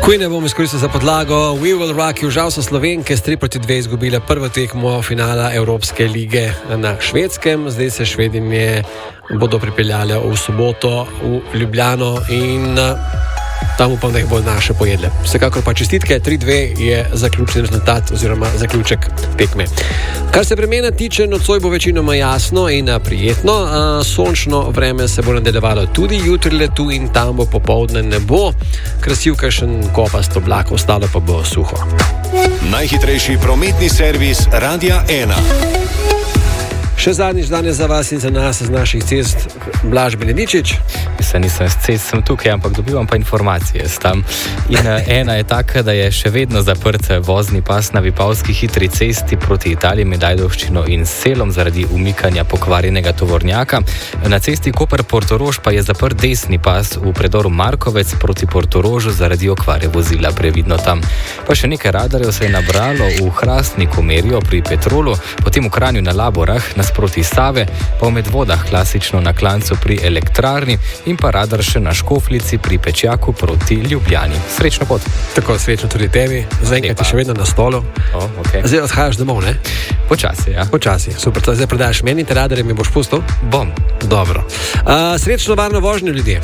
Queen bomo izkoristili za podlago. We Will Rock You. Žal so Slovenke s 3-2 izgubile prvo tekmo finala Evropske lige na Švedskem. Zdaj se Švedinje bodo pripeljali v soboto v Ljubljano in tam upam, da jih bo naše pojedle. Vsekakor pa čestitke, 3-2 je zaključni rezultat oziroma zaključek tekme. Kar se vremena tiče, nocoj bo večinoma jasno in prijetno. Sončno vreme se bo nadaljevalo tudi jutri le tu in tam bo popoldne ne bo. Krasil kakšen kopast oblak, ostalo pa bo suho. Najhitrejši prometni servis Radia 1. Še zadnjič danes za vas in za nas z naših cest Blaž Benedičič. Nisem s cest, sem tukaj, ampak dobivam pa informacije s tam. In ena je taka, da je še vedno zaprt vozni pas na Vipavski hitri cesti proti Italiji med Ajdovščino in Selom zaradi umikanja pokvarjenega tovornjaka. Na cesti Koper-Portorož pa je zaprt desni pas v predoru Markovec proti Portorožu zaradi okvare vozila, previdno tam. Pa še nekaj radarjev se je nabralo v Hrastniku, merijo pri Petrolu, potem v Kranju na Laborah, nasproti Save, pa v Medvodah klasično na Klancu pri Elektrarni in pa radar še na Škoflici pri Pečjaku proti Ljubljani. Srečno pot. Tako, srečno tudi tebi. Zaenkrat je še vedno na stolu. Okay. Zdaj odhajaš domov, ne? Počasi, ja. Počasi, super. Zdaj predaš meni, te radarje mi boš pustil? Bom. Dobro. Srečno varno vožnjo, ljudje.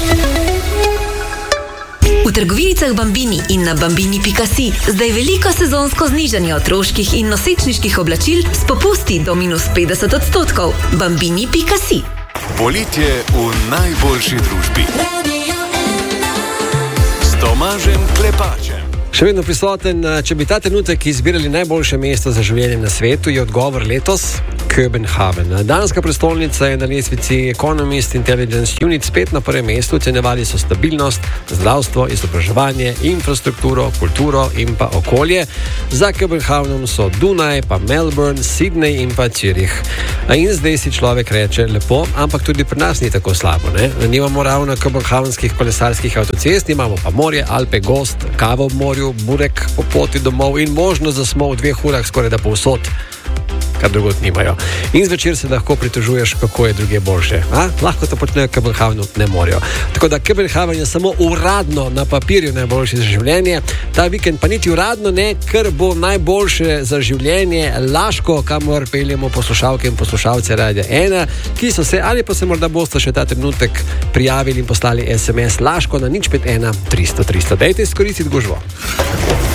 V trgovinicah Bambini in na bambini.si zdaj veliko sezonsko znižanje otroških in nosečniških oblačil s popusti do -50%. Bambini.si. Poletje v najboljši družbi. S Tomažem Klepačem. Še vedno prisoten, če bi ta trenutek izbirali najboljše mesto za življenje na svetu, je odgovor letos Kopenhagen. Danska prestolnica je na lestvici Economist Intelligence Unit spet na prvem mestu. Ocenjevali so stabilnost, zdravstvo, izobraževanje, infrastrukturo, kulturo in pa okolje. Za Kopenhagenom so Dunaj, pa Melbourne, Sydney in pa Zürich. In zdaj si človek reče lepo, ampak tudi pri nas ni tako slabo, ne? Nimamo ravno kopenhagenskih kolesarskih avtocest, imamo pa morje, Alpe, gost, kavo v morju, burek po poti domov in možnost, da smo v 2 urah skoraj da povsod, kar drugot nimajo. In zvečer se lahko pritožuješ, kako je druge boljše. Lahko to počnejo, Kopenhagenu ne morajo. Tako da Kopenhagen je samo uradno na papirju najboljši za življenje. Ta vikend pa niti uradno ne, ker bo najboljše za življenje Laško, kamor peljemo poslušalke in poslušalce Radia 1, ki so se ali pa se morda boste še ta trenutek prijavili in poslali SMS Laško na 051 300 300. Dajte izkoristiti gužvo.